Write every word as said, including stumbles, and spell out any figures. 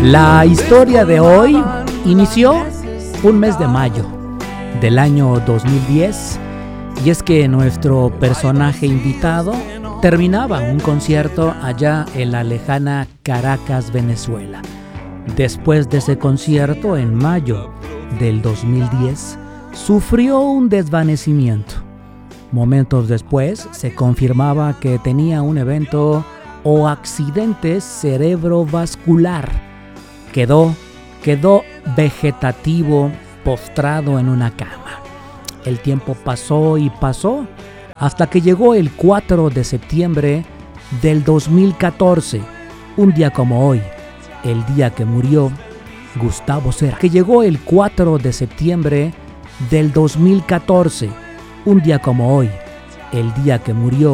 La historia de hoy inició un mes de mayo del año dos mil diez, y es que nuestro personaje invitado terminaba un concierto allá en la lejana Caracas, Venezuela. Después de ese concierto, en mayo del dos mil diez, sufrió un desvanecimiento. Momentos después se confirmaba que tenía un evento o accidente cerebrovascular. Quedó, quedó vegetativo, postrado en una cama. El tiempo pasó y pasó hasta que llegó el cuatro de septiembre del dos mil catorce, un día como hoy, el día que murió Gustavo Cerati. Que llegó el cuatro de septiembre del dos mil catorce, un día como hoy, el día que murió